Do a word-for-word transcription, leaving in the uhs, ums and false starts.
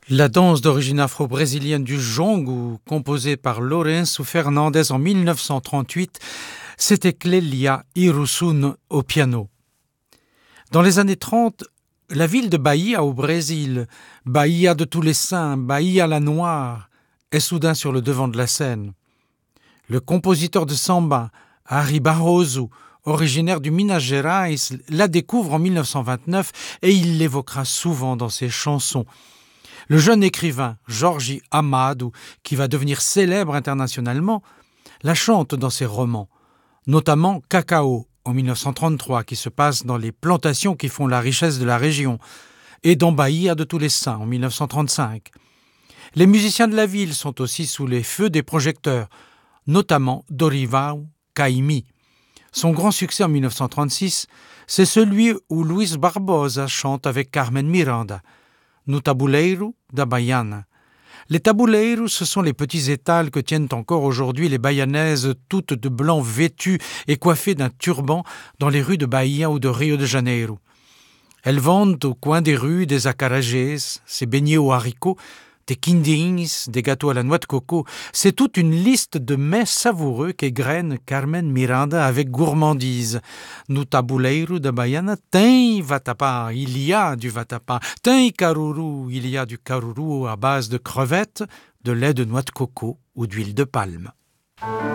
La danse d'origine afro-brésilienne du jongo, composée par Lourenço Fernandes en mille neuf cent trente-huit, c'était Clélia Irusun au piano. Dans les années trente, la ville de Bahia au Brésil, Bahia de tous les saints, Bahia la Noire, est soudain sur le devant de la scène. Le compositeur de samba, Harry Barroso, originaire du Minas Gerais, la découvre en mille neuf cent vingt-neuf et il l'évoquera souvent dans ses chansons. Le jeune écrivain Jorge Amado, qui va devenir célèbre internationalement, la chante dans ses romans, notamment Cacao en mille neuf cent trente-trois, qui se passe dans les plantations qui font la richesse de la région, et dans Bahia de tous les saints en mille neuf cent trente-cinq. Les musiciens de la ville sont aussi sous les feux des projecteurs, notamment Dorival Caymmi. Son grand succès en mille neuf cent trente-six, c'est celui où Luis Barbosa chante avec Carmen Miranda, No Tabuleiro da Baiana. Les tabuleiros, ce sont les petits étals que tiennent encore aujourd'hui les Bahianaises, toutes de blanc vêtues et coiffées d'un turban dans les rues de Bahia ou de Rio de Janeiro. Elles vendent au coin des rues des acarajés, ces beignets aux haricots, des quindins, des gâteaux à la noix de coco. C'est toute une liste de mets savoureux qu'égrène Carmen Miranda avec gourmandise. No tabuleiro da Baiana tem vatapá, il y a du vatapá. Tem caruru, il y a du caruru à base de crevettes, de lait de noix de coco ou d'huile de palme.